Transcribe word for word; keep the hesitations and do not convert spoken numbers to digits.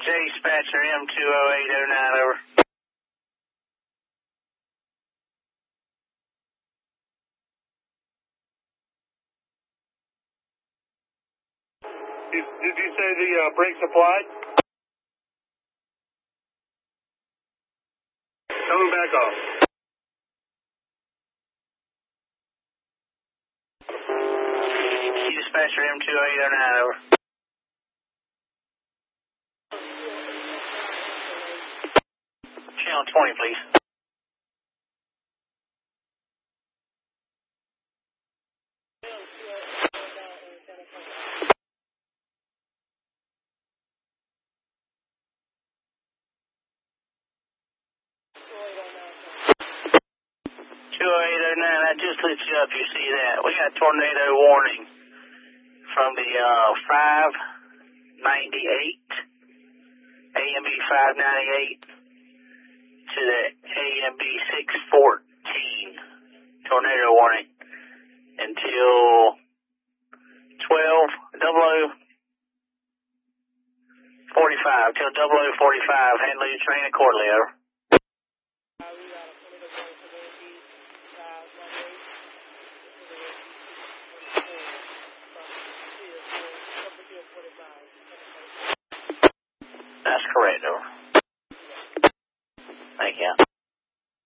J-Spatcher M two oh eight oh nine, over. Did, did you say the uh, brakes applied? Coming back off. Dispatcher M two oh eight oh nine, over. Channel twenty, please. two oh eight oh nine, I just lit you up, you see that. We got tornado warning from the uh, five ninety-eight, A M B five ninety-eight, to the A M B six fourteen, tornado warning, until twelve forty-five, till double oh forty-five, handle your train accordingly, over.